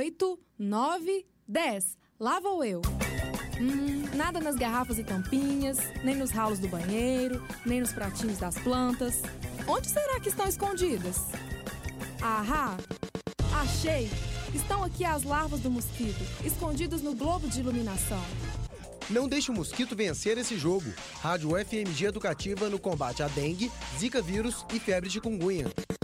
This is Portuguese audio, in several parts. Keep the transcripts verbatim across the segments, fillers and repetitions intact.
oito, nove, dez. Lá vou eu. Hum, nada nas garrafas e tampinhas, nem nos ralos do banheiro, nem nos pratinhos das plantas. Onde será que estão escondidas? Ahá! Achei! Estão aqui as larvas do mosquito, escondidas no globo de iluminação. Não deixe o mosquito vencer esse jogo. Rádio F M G Educativa no combate à dengue, zika vírus e febre de chikungunya.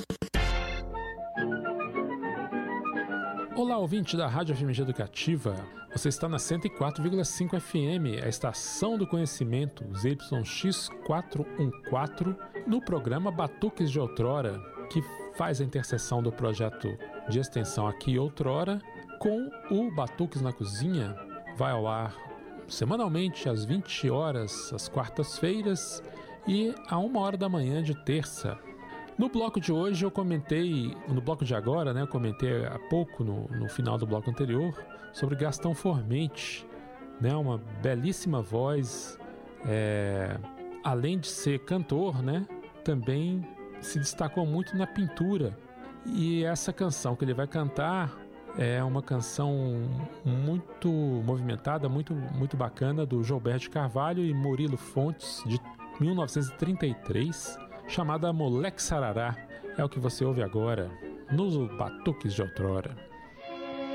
Olá, ouvinte da Rádio F M G Educativa. Você está na cento e quatro vírgula cinco F M, a estação do conhecimento Z Y X quatrocentos e quatorze, no programa Batuques de Outrora, que faz a interseção do projeto de extensão Aqui Outrora com o Batuques na Cozinha. Vai ao ar semanalmente às vinte horas, às quartas-feiras, e a uma hora da manhã de terça. No bloco de hoje eu comentei, no bloco de agora, né, eu comentei há pouco, no, no final do bloco anterior, sobre Gastão Formente, né, uma belíssima voz, é, além de ser cantor, né, também se destacou muito na pintura. E essa canção que ele vai cantar é uma canção muito movimentada, muito, muito bacana, do Gilberto de Carvalho e Murilo Fontes, de mil novecentos e trinta e três, chamada Moleque Sarará. É o que você ouve agora nos Batuques de Outrora.